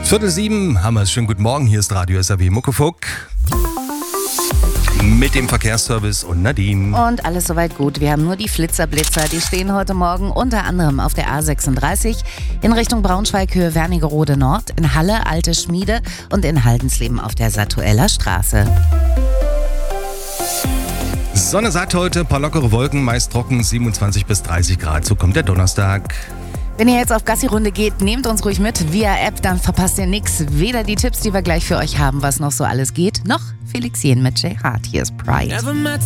6:45 haben wir es. Schönen guten Morgen, hier ist Radio SAW Muckefuck. Mit dem Verkehrsservice und Nadine. Und alles soweit gut. Wir haben nur die Flitzer-Blitzer. Die stehen heute Morgen unter anderem auf der A36 in Richtung Braunschweig, Höhe Wernigerode Nord, in Halle, Alte Schmiede und in Haldensleben auf der Satueller Straße. Sonne satt heute, paar lockere Wolken, meist trocken, 27 bis 30 Grad. So kommt der Donnerstag. Wenn ihr jetzt auf Gassi-Runde geht, nehmt uns ruhig mit via App, dann verpasst ihr nichts. Weder die Tipps, die wir gleich für euch haben, was noch so alles geht, noch Felix Jähn mit Jay Hart. Hier ist Pride.